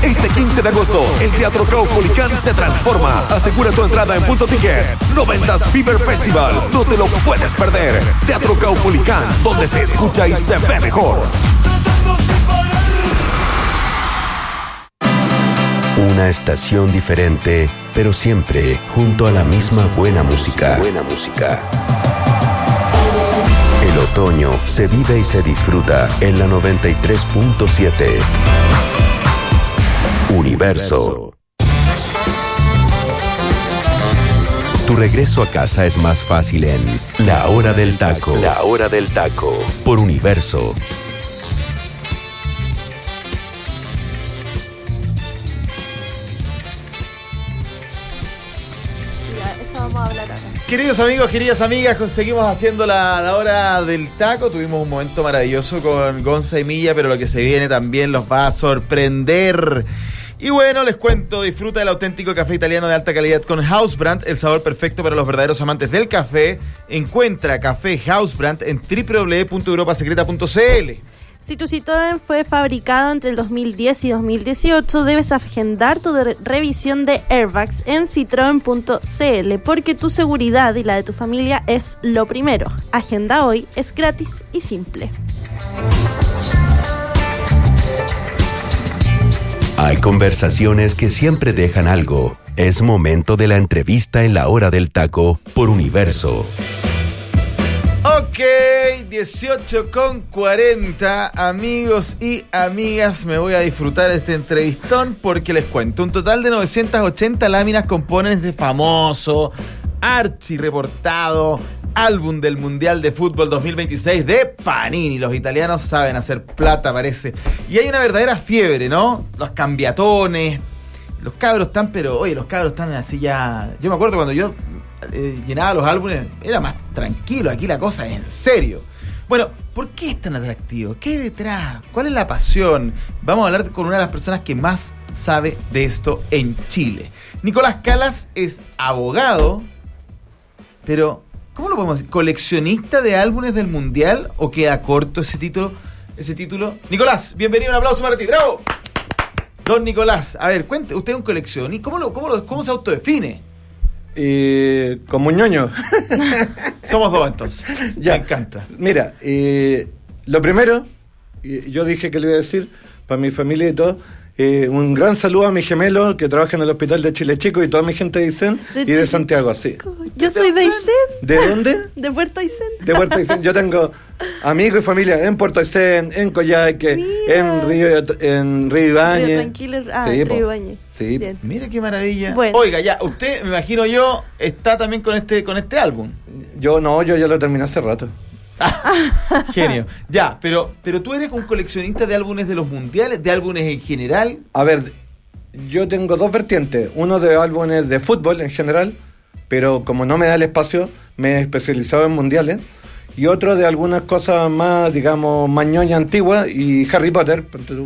Este 15 de agosto, el Teatro Caupolicán se transforma. Asegura tu entrada en Punto Ticket. 90s Fever Festival. No te lo puedes perder. Teatro Caupolicán, donde se escucha y se ve mejor. Una estación diferente, pero siempre junto a la misma buena música. El otoño se vive y se disfruta en la 93.7. Universo. Tu regreso a casa es más fácil en La Hora del Taco. La Hora del Taco. Por Universo. Queridos amigos, queridas amigas, seguimos haciendo la hora del taco. Tuvimos un momento maravilloso con Gonza y Milla, pero lo que se viene también los va a sorprender. Y bueno, les cuento, disfruta del auténtico café italiano de alta calidad con Hausbrand, el sabor perfecto para los verdaderos amantes del café. Encuentra café Hausbrand en www.europasecreta.cl. Si tu Citroën fue fabricado entre el 2010 y 2018, debes agendar tu revisión de airbags en citroen.cl, porque tu seguridad y la de tu familia es lo primero. Agenda hoy, es gratis y simple. Hay conversaciones que siempre dejan algo. Es momento de la entrevista en La Hora del Taco por Universo. Ok, 18:40, amigos y amigas, me voy a disfrutar este entrevistón porque les cuento, un total de 980 láminas componen este famoso, archirreportado álbum del Mundial de Fútbol 2026 de Panini. Los italianos saben hacer plata, parece. Y hay una verdadera fiebre, ¿no? Los cambiatones, los cabros están, pero oye, los cabros están así ya. Yo me acuerdo cuando yo llenaba los álbumes, era más tranquilo, aquí la cosa es en serio. Bueno, ¿por qué es tan atractivo? ¿Qué hay detrás? ¿Cuál es la pasión? Vamos a hablar con una de las personas que más sabe de esto en Chile. Nicolás Calas es abogado, pero ¿cómo lo podemos decir? ¿Coleccionista de álbumes del Mundial o queda corto ese título? Nicolás, bienvenido, un aplauso para ti, ¡bravo! Don Nicolás, a ver, cuente, usted es un coleccionista, ¿cómo se autodefine? Como un ñoño. Somos dos entonces. Ya. Me encanta. Mira, lo primero, yo dije que le iba a decir, para mi familia y todo, un gran saludo a mi gemelo que trabaja en el hospital de Chile Chico y toda mi gente de Aysén y de Santiago, sí. Yo soy de Aysén. ¿De dónde? De Puerto Aysén. De Puerto Aysén. Yo tengo amigos y familia en Puerto Aysén, en Coyhaique, en Río Ibañez. Río Tranquilo, sí, Río Ibañez. Sí. Bien. Mira qué maravilla. Bueno. Oiga, ya, usted, me imagino yo, está también con este álbum. Yo ya lo terminé hace rato. Genio. Ya, pero tú eres un coleccionista de álbumes de los mundiales, de álbumes en general. A ver, yo tengo dos vertientes. Uno de álbumes de fútbol en general, pero como no me da el espacio, me he especializado en mundiales. Y otro de algunas cosas más, digamos, más ñoña antigua y Harry Potter.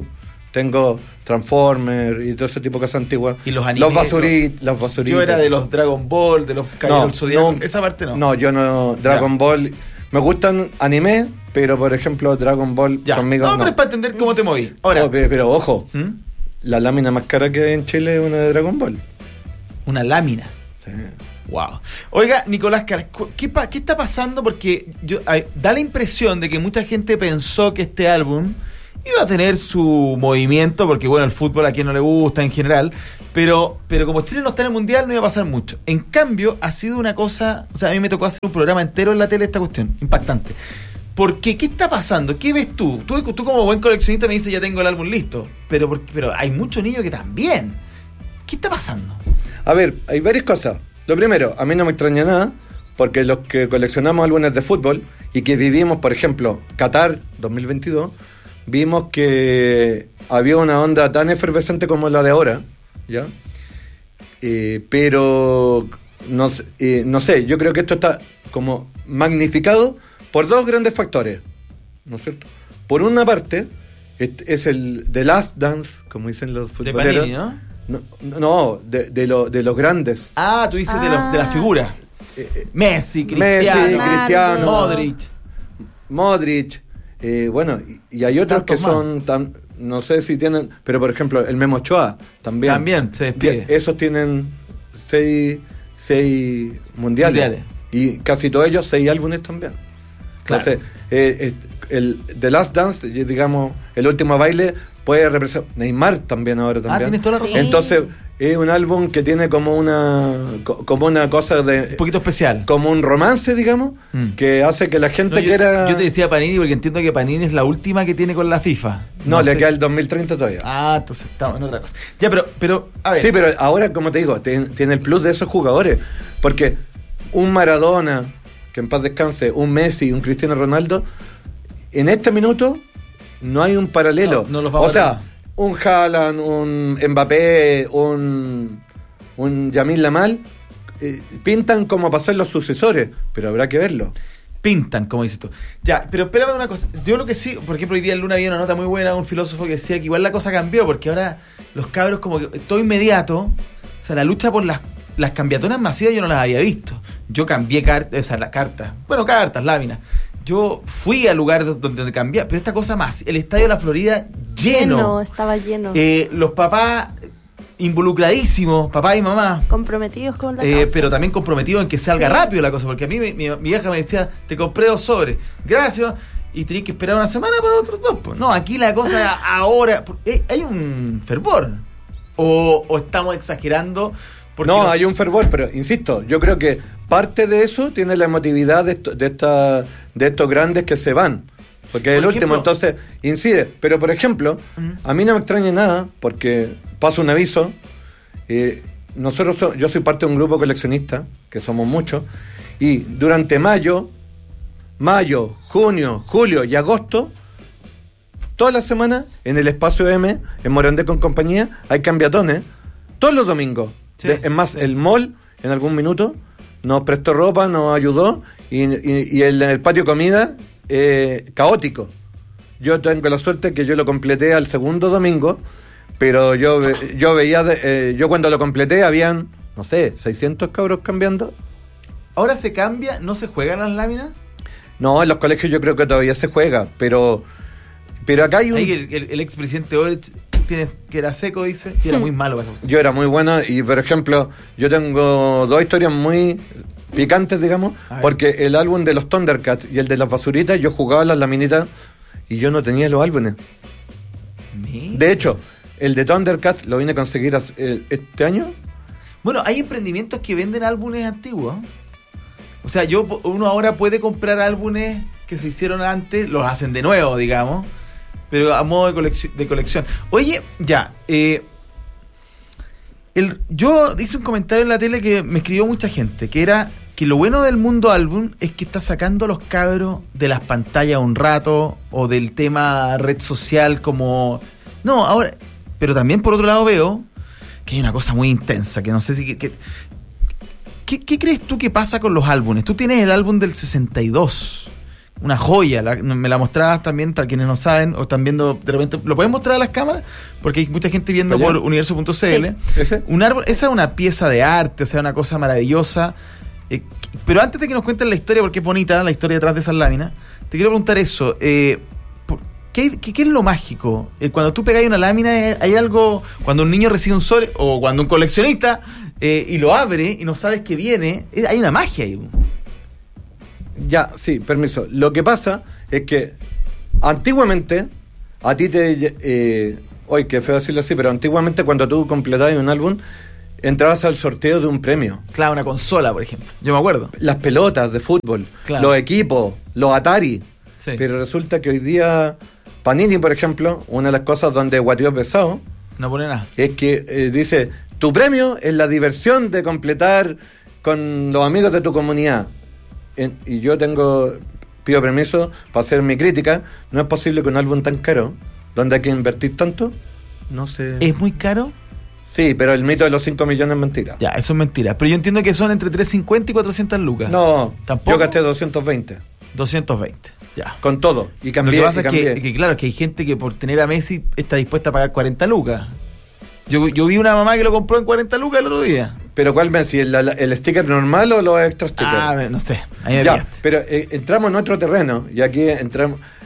Tengo Transformers y todo ese tipo de cosas antiguas. Y los animes. Los basuritos. Yo era de los Dragon Ball, de los Caballeros del Zodiaco. Esa parte no. No, yo no. Dragon Ball. Me gustan anime, pero por ejemplo Dragon Ball conmigo no. No, pero es para entender cómo te moví. Ahora, pero ojo, la lámina más cara que hay en Chile es una de Dragon Ball. Una lámina. Sí. Wow. Oiga, Nicolás Calas, ¿qué está pasando? Porque da la impresión de que mucha gente pensó que este álbum iba a tener su movimiento, porque bueno, el fútbol a quien no le gusta en general, pero como Chile no está en el Mundial no iba a pasar mucho. En cambio, ha sido una cosa, o sea, a mí me tocó hacer un programa entero en la tele esta cuestión, impactante. Porque, ¿qué está pasando? ¿Qué ves tú? Tú como buen coleccionista me dices, ya tengo el álbum listo, pero hay muchos niños que también. ¿Qué está pasando? A ver, hay varias cosas. Lo primero, a mí no me extraña nada, porque los que coleccionamos álbumes de fútbol y que vivimos, por ejemplo, Qatar 2022, vimos que había una onda tan efervescente como la de ahora, ¿ya? Pero no sé, yo creo que esto está como magnificado por dos grandes factores, ¿no es cierto? Por una parte, es el The Last Dance, como dicen los futboleros. De Panini, ¿no? No, de los grandes. Ah, tú dices de la figura. Messi, Cristiano, Modric. Bueno, y hay otros que son no sé si tienen, pero por ejemplo, el Memo Ochoa también. También se despide. Esos tienen 6 mundiales. Y casi todos ellos 6 álbumes también. Claro. Entonces, el The Last Dance, digamos, el último baile, puede representar. Neymar también ahora también. Tienes toda la razón. Entonces, es un álbum que tiene como una cosa de. Un poquito especial. Como un romance, digamos, que hace que la gente quiera. Yo te decía Panini porque entiendo que Panini es la última que tiene con la FIFA. No, le queda el 2030 todavía. Entonces estamos en otra cosa. Ya, pero a ver. Sí, pero ahora, como te digo, tiene el plus de esos jugadores. Porque un Maradona, que en paz descanse, un Messi, un Cristiano Ronaldo, en este minuto no hay un paralelo. No los vamos o sea, un Haaland, un Mbappé, un Yamil Lamal, pintan como para ser los sucesores, pero habrá que verlo. Pintan, como dices tú. Ya, pero espérame una cosa. Yo lo que sí, por ejemplo, hoy día en Luna había una nota muy buena de un filósofo que decía que igual la cosa cambió, porque ahora los cabros como que todo inmediato, o sea, la lucha por las cambiatonas masivas yo no las había visto. Yo cambié las cartas. Bueno, cartas, láminas. Yo fui al lugar donde cambié, pero esta cosa más, el Estadio de la Florida lleno. Estaba lleno. Los papás involucradísimos, papá y mamá. Comprometidos con la causa. Pero también comprometidos en que salga rápido la cosa, porque a mí mi vieja me decía, te compré 2 sobres, gracias, y tenía que esperar una semana para otros 2. Pues. No, aquí la cosa ahora, hay un fervor, o estamos exagerando. No, hay un fervor, pero insisto, yo creo que parte de eso tiene la emotividad de estos grandes que se van. Porque es el último, entonces incide. Pero, por ejemplo, a mí no me extraña nada, porque paso un aviso. Yo soy parte de un grupo coleccionista, que somos muchos, y durante mayo, junio, julio y agosto, todas las semanas, en el Espacio M, en Morandé con compañía, hay cambiatones, todos los domingos. Sí. Es más, el mall, en algún minuto, nos prestó ropa, nos ayudó, y el patio comida, caótico. Yo tengo la suerte que yo lo completé al segundo domingo, pero yo veía, yo cuando lo completé habían, no sé, 600 cabros cambiando. ¿Ahora se cambia? ¿No se juegan las láminas? No, en los colegios yo creo que todavía se juega, pero acá hay un... Ahí el expresidente Orech que era seco, dice, y era muy malo. Yo era muy bueno, y por ejemplo, yo tengo 2 historias muy picantes, digamos, porque el álbum de los Thundercats y el de las basuritas, yo jugaba las laminitas y yo no tenía los álbumes. De hecho, el de Thundercats lo vine a conseguir este año. Bueno, hay emprendimientos que venden álbumes antiguos. O sea, uno ahora puede comprar álbumes que se hicieron antes, los hacen de nuevo, digamos, pero a modo de colección. Oye, ya, yo hice un comentario en la tele que me escribió mucha gente, que era que lo bueno del mundo álbum es que está sacando a los cabros de las pantallas un rato, o del tema red social como... No, ahora... Pero también por otro lado veo que hay una cosa muy intensa, que no sé si... ¿Qué crees tú que pasa con los álbumes? Tú tienes el álbum del 62, una joya, me la mostrabas también para quienes no saben o están viendo de repente. ¿Lo puedes mostrar a las cámaras? Porque hay mucha gente viendo por universo.cl. Sí. Un árbol, esa es una pieza de arte, o sea, una cosa maravillosa. Pero antes de que nos cuenten la historia, porque es bonita la historia detrás de esas láminas, te quiero preguntar eso. ¿Qué es lo mágico? Cuando tú pegas una lámina, ¿hay algo? Cuando un niño recibe un sobre, o cuando un coleccionista y lo abre y no sabes qué viene, hay una magia ahí. Ya, sí, permiso. Lo que pasa es que antiguamente, a ti hoy qué feo decirlo así, pero antiguamente cuando tú completabas un álbum, entrabas al sorteo de un premio. Claro, una consola, por ejemplo. Yo me acuerdo. Las pelotas de fútbol, claro. Los equipos, los Atari. Sí. Pero resulta que hoy día Panini, por ejemplo, una de las cosas donde guateó pesado, no pone nada, es que dice, tu premio es la diversión de completar con los amigos de tu comunidad. Y yo pido permiso para hacer mi crítica. No es posible que un álbum tan caro, donde hay que invertir tanto, no sé. ¿Es muy caro? Sí, pero el mito de los 5 millones es mentira. Ya, eso es mentira. Pero yo entiendo que son entre 350 y 400 lucas. No, ¿tampoco? Yo gasté 220. 220, ya. Con todo. Y cambié. Lo que pasa es que claro, que hay gente que por tener a Messi está dispuesta a pagar 40 lucas. Yo vi una mamá que lo compró en 40 lucas el otro día. ¿Pero cuál Messi? ¿El sticker normal o los extra stickers? No sé. Ahí ya, pero entramos en otro terreno. Y aquí entramos...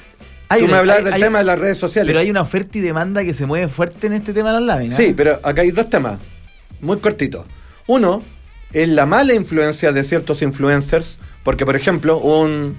Tú me hablas del tema de las redes sociales. Pero hay una oferta y demanda que se mueve fuerte en este tema de las láminas. Sí, pero acá hay dos temas, muy cortitos. Uno es la mala influencia de ciertos influencers, porque por ejemplo, un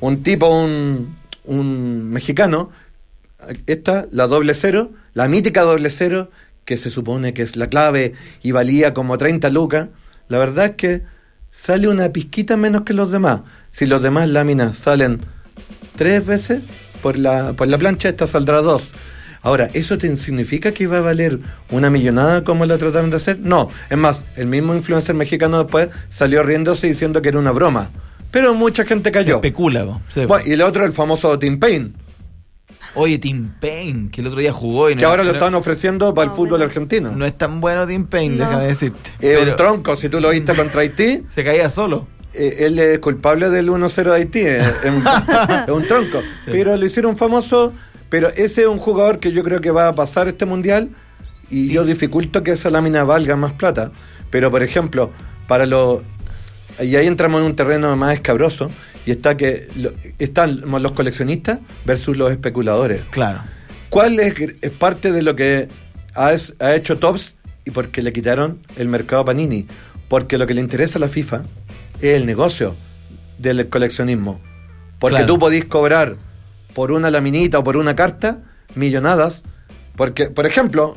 mexicano, la 00, la mítica 00, que se supone que es la clave y valía como 30 lucas, la verdad es que sale una pizquita menos que los demás. Si los demás láminas salen 3 veces por la plancha, esta saldrá 2. Ahora, ¿eso te significa que va a valer una millonada como la trataron de hacer? No, es más, el mismo influencer mexicano después salió riéndose diciendo que era una broma, pero mucha gente cayó. Se especula. Bueno, y el otro, el famoso Tim Payne. Oye, Tim Payne, que el otro día jugó y que ahora lo están ofreciendo para el fútbol argentino. No es tan bueno Tim Payne, déjame decirte. Un tronco, si tú lo viste contra Haití. Se caía solo. Él es culpable del 1-0 de Haití, es un tronco. Sí. Pero lo hicieron famoso, pero ese es un jugador que yo creo que va a pasar este mundial y yo dificulto que esa lámina valga más plata. Pero, por ejemplo, y ahí entramos en un terreno más escabroso, y están los coleccionistas versus los especuladores. Claro. ¿Cuál es parte de lo que ha hecho Topps y por qué le quitaron el mercado Panini? Porque lo que le interesa a la FIFA es el negocio del coleccionismo. Porque tú podís cobrar por una laminita o por una carta millonadas. Porque, por ejemplo,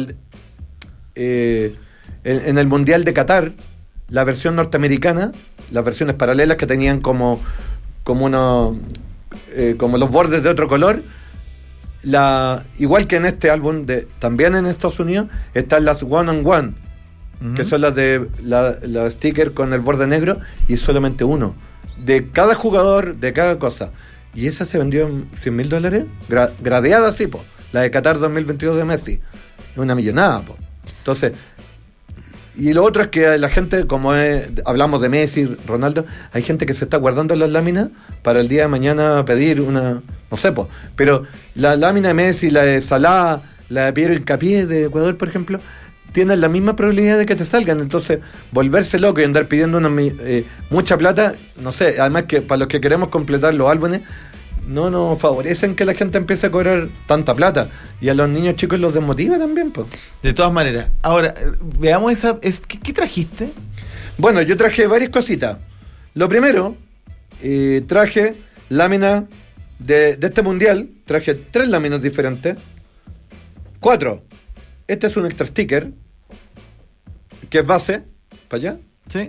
en el Mundial de Qatar, la versión norteamericana, las versiones paralelas que tenían como los bordes de otro color, igual que en este álbum también en Estados Unidos están las one on one, que son las de la sticker con el borde negro, y solamente uno de cada jugador, de cada cosa, y esa se vendió en $100,000 gradeada así, la de Qatar 2022 de Messi, es una millonada, entonces. Y lo otro es que la gente, hablamos de Messi, Ronaldo, hay gente que se está guardando las láminas para el día de mañana pedir una, no sé, pero la lámina de Messi, la de Salah, la de Piero Hincapié de Ecuador, por ejemplo, tienen la misma probabilidad de que te salgan. Entonces, volverse loco y andar pidiendo mucha plata, no sé, además que para los que queremos completar los álbumes, no nos favorecen que la gente empiece a cobrar tanta plata, y a los niños chicos los desmotiva también, De todas maneras, ahora veamos ¿qué trajiste? Bueno, yo traje varias cositas. Lo primero, traje láminas de este mundial. Traje 3 láminas diferentes, 4. Este es un extra sticker que es base para allá. Sí.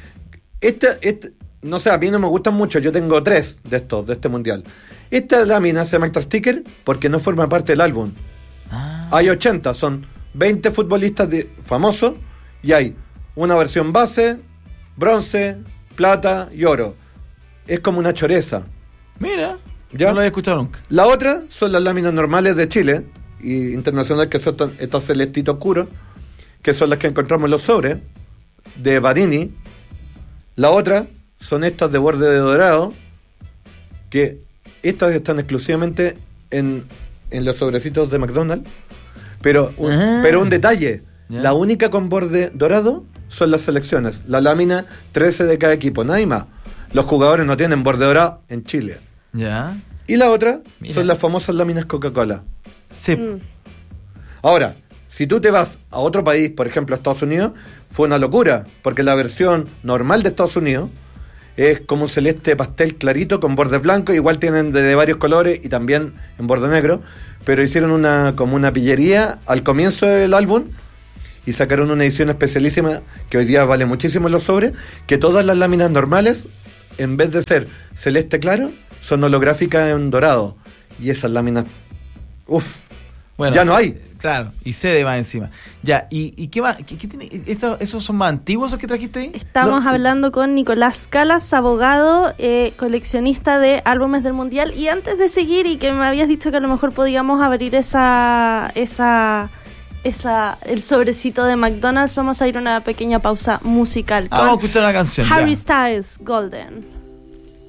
No sé, a mí no me gustan mucho. Yo tengo 3 de este mundial. Esta lámina se llama extra sticker porque no forma parte del álbum. Hay 80, son 20 futbolistas famosos, y hay una versión base, bronce, plata y oro. Es como una choreza. Mira, ¿ya? No lo había escuchado nunca. La otra son las láminas normales de Chile y internacional, que son estas celestitos oscuros, que son las que encontramos en los sobres de Panini. La otra son estas de borde de dorado, que estas están exclusivamente en los sobrecitos de McDonald's, pero un detalle, la única con borde dorado son las selecciones, la lámina 13 de cada equipo, nadie más. Los jugadores no tienen borde dorado en Chile. Ya. Y la otra son las famosas láminas Coca-Cola. Sí. Ahora, si tú te vas a otro país, por ejemplo a Estados Unidos, fue una locura, porque la versión normal de Estados Unidos es como un celeste pastel clarito con bordes blancos, igual tienen de varios colores y también en borde negro, pero hicieron como una pillería al comienzo del álbum y sacaron una edición especialísima que hoy día vale muchísimo en los sobres, que todas las láminas normales, en vez de ser celeste claro, son holográficas en dorado, y esas láminas, bueno, ya no hay. Claro, y CD va encima. Ya, ¿y qué más? ¿Qué tiene? ¿Esos son más antiguos los que trajiste ahí? Estamos hablando con Nicolás Calas, abogado, coleccionista de álbumes del Mundial. Y antes de seguir, y que me habías dicho que a lo mejor podíamos abrir el sobrecito de McDonald's, vamos a ir a una pequeña pausa musical. Vamos a escuchar una canción. Harry Styles, Golden.